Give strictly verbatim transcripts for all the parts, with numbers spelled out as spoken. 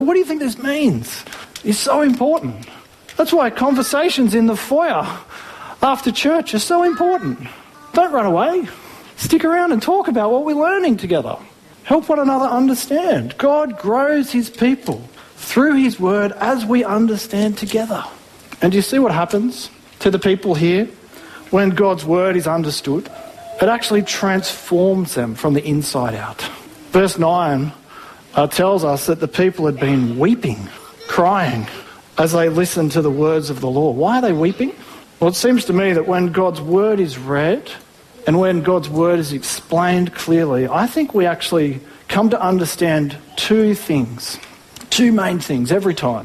What do you think this means? It's so important. That's why conversations in the foyer after church are so important. Don't run away. Stick around and talk about what we're learning together. Help one another understand. God grows his people through his word as we understand together. And do you see what happens to the people here when God's word is understood? It actually transforms them from the inside out. Verse nine uh, tells us that the people had been weeping, crying, as they listened to the words of the law. Why are they weeping? Well, it seems to me that when God's word is read and when God's word is explained clearly, I think we actually come to understand two things, two main things every time.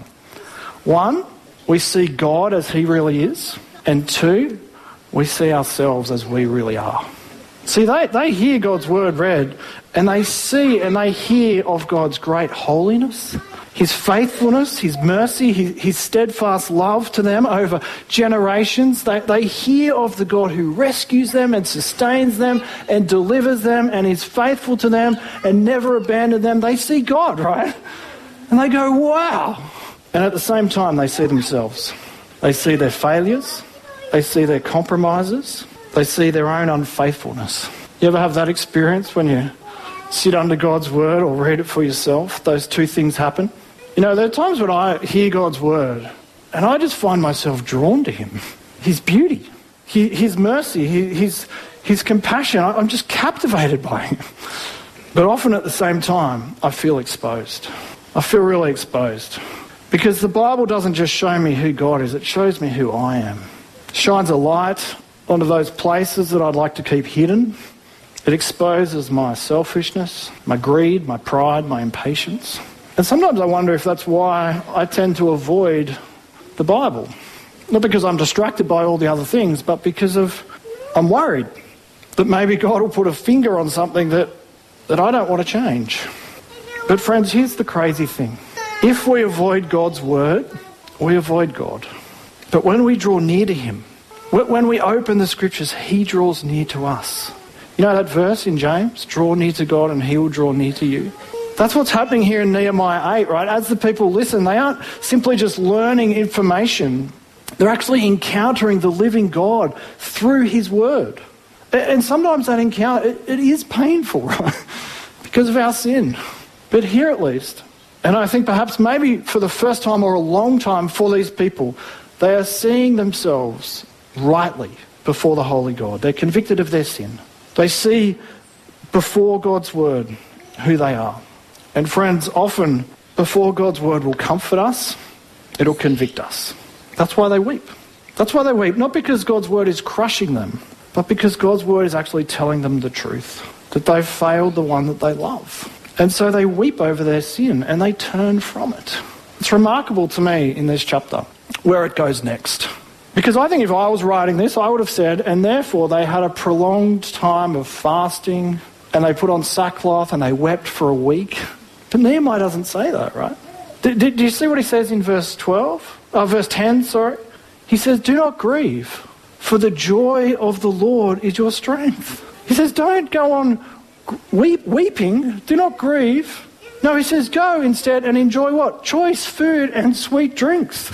One, we see God as he really is. And two, we see ourselves as we really are. See, they, they hear God's word read and they see and they hear of God's great holiness, his faithfulness, his mercy, his, his steadfast love to them over generations. They, they hear of the God who rescues them and sustains them and delivers them and is faithful to them and never abandoned them. They see God, right? And they go, wow. And at the same time, they see themselves. They see their failures. They see their compromises. They see their own unfaithfulness. You ever have that experience when you sit under God's word or read it for yourself? Those two things happen. You know, there are times when I hear God's word and I just find myself drawn to him. His beauty, his mercy, his, his compassion. I'm just captivated by him. But often at the same time, I feel exposed. I feel really exposed. Because the Bible doesn't just show me who God is, it shows me who I am. It shines a light onto those places that I'd like to keep hidden. It exposes my selfishness, my greed, my pride, my impatience. And sometimes I wonder if that's why I tend to avoid the Bible. Not because I'm distracted by all the other things, but because of I'm worried that maybe God will put a finger on something that, that I don't want to change. But friends, here's the crazy thing. If we avoid God's word, we avoid God. But when we draw near to him, when we open the scriptures, he draws near to us. You know that verse in James? Draw near to God and he will draw near to you. That's what's happening here in Nehemiah eight, right? As the people listen, they aren't simply just learning information. They're actually encountering the living God through his word. And sometimes that encounter, it, it is painful, right? Because of our sin. But here at least, and I think perhaps maybe for the first time or a long time for these people, they are seeing themselves rightly before the holy God. They're convicted of their sin. They see before God's word who they are. And friends, often before God's word will comfort us, it'll convict us. That's why they weep. That's why they weep. Not because God's word is crushing them, but because God's word is actually telling them the truth, that they've failed the one that they love. And so they weep over their sin and they turn from it. It's remarkable to me in this chapter where it goes next. Because I think if I was writing this, I would have said, and therefore they had a prolonged time of fasting and they put on sackcloth and they wept for a week. But Nehemiah doesn't say that, right? Do, do, do you see what he says in verse twelve? Oh, verse ten, sorry. He says, do not grieve, for the joy of the Lord is your strength. He says, don't go on weep, weeping, do not grieve. No, he says, go instead and enjoy what? Choice food and sweet drinks.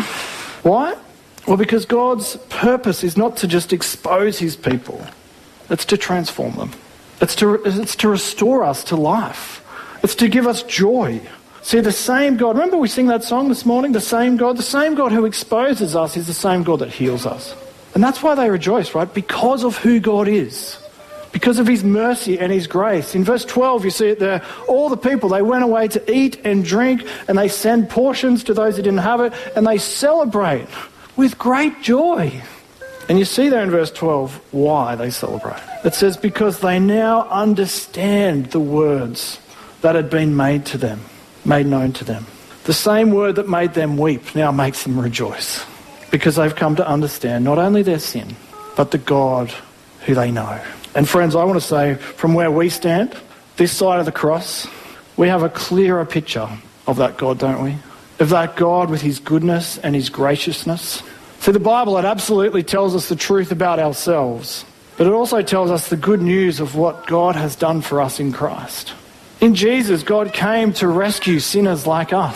Why? Well, because God's purpose is not to just expose his people. It's to transform them. It's to, it's to restore us to life. It's to give us joy. See, the same God, remember we sing that song this morning? The same God, the same God who exposes us is the same God that heals us. And that's why they rejoice, right? Because of who God is. Because of his mercy and his grace. In verse twelve, you see it there. All the people, they went away to eat and drink, and they send portions to those who didn't have it, and they celebrate with great joy. And you see there in verse twelve why they celebrate. It says, because they now understand the words that had been made to them, made known to them. The same word that made them weep now makes them rejoice. Because they've come to understand not only their sin, but the God who they know. And friends, I want to say, from where we stand, this side of the cross, we have a clearer picture of that God, don't we? Of that God with his goodness and his graciousness. See, the Bible, it absolutely tells us the truth about ourselves, but it also tells us the good news of what God has done for us in Christ. In Jesus, God came to rescue sinners like us.